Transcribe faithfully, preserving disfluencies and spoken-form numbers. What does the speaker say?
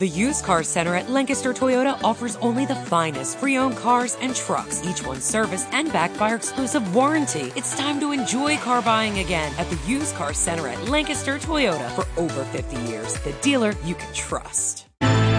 The Used Car Center at Lancaster Toyota offers only the finest pre-owned cars and trucks, each one serviced and backed by our exclusive warranty. It's time to enjoy car buying again at the Used Car Center at Lancaster Toyota for over fifty years. The dealer you can trust.